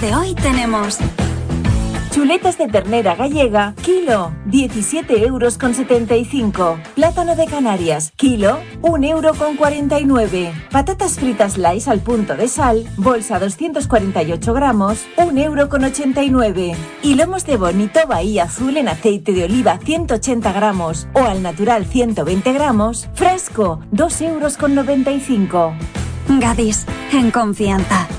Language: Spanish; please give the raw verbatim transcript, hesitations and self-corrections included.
de hoy tenemos chuletas de ternera gallega, kilo, diecisiete euros con setenta y cinco. Plátano de Canarias, kilo, un euro con cuarenta y nueve. Patatas fritas Lays al punto de sal, bolsa doscientos cuarenta y ocho gramos, un euro con ochenta y nueve. Y lomos de bonito Bahía Azul en aceite de oliva ciento ochenta gramos o al natural ciento veinte gramos, fresco, dos euros con noventa y cinco. Gadis, en confianza.